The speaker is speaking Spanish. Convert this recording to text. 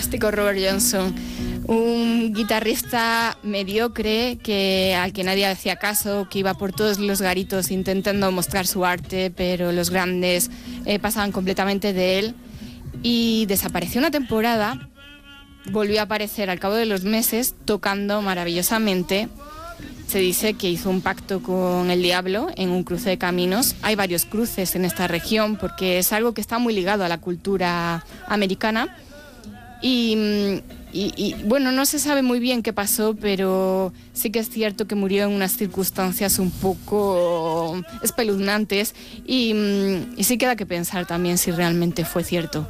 fantástico Robert Johnson, un guitarrista mediocre al que nadie hacía caso, que iba por todos los garitos intentando mostrar su arte, pero los grandes pasaban completamente de él, y desapareció una temporada, volvió a aparecer al cabo de los meses tocando maravillosamente. Se dice que hizo un pacto con el diablo en un cruce de caminos. Hay varios cruces en esta región porque es algo que está muy ligado a la cultura americana. Y bueno, no se sabe muy bien qué pasó, pero sí que es cierto que murió en unas circunstancias un poco espeluznantes y sí queda que pensar también si realmente fue cierto.